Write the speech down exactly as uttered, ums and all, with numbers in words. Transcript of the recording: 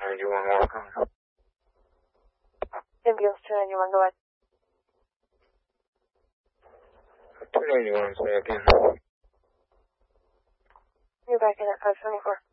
ninety-one, welcome. Ambulance two ninety-one, go ahead. two ninety-one, say again. You're back in at five twenty-four.